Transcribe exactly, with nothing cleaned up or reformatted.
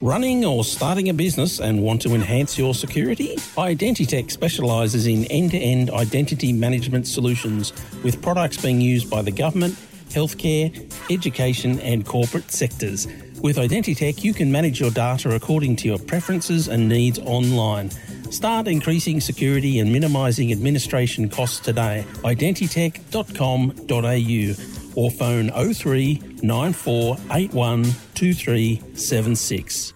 Running or starting a business and want to enhance your security? Identitech specialises in end-to-end identity management solutions with products being used by the government, healthcare, education and corporate sectors. With Identitech, you can manage your data according to your preferences and needs online. Start increasing security and minimising administration costs today. identitech dot com dot a u or phone oh three nine four eight one two three seven six.